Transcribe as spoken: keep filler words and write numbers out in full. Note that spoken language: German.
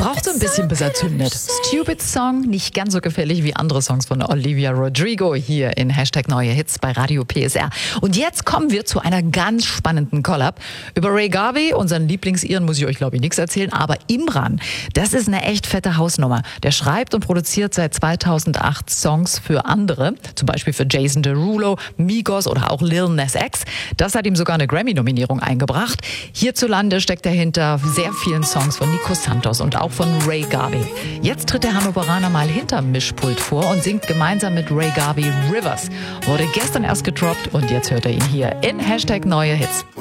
Braucht so ein bisschen, bis er zündet. Stupid Song, nicht ganz so gefällig wie andere Songs von Olivia Rodrigo hier in Hashtag Neue Hits bei Radio P S R. Und jetzt kommen wir zu einer ganz spannenden Collab. Über Ray Garvey, unseren Lieblingsiren, muss ich euch glaube ich nichts erzählen, aber Imran, das ist eine echt fette Hausnummer. Der schreibt und produziert seit zweitausendacht Songs für andere, zum Beispiel für Jason Derulo, Migos oder auch Lil Nas X. Das hat ihm sogar eine Grammy-Nominierung eingebracht. Hierzulande steckt er hinter sehr vielen Songs von Nico Santos und auch von Ray Garvey. Jetzt tritt der Hannoveraner mal hinterm Mischpult vor und singt gemeinsam mit Ray Garvey Rivers. Wurde gestern erst gedroppt und jetzt hört er ihn hier in Hashtag Neue Hits.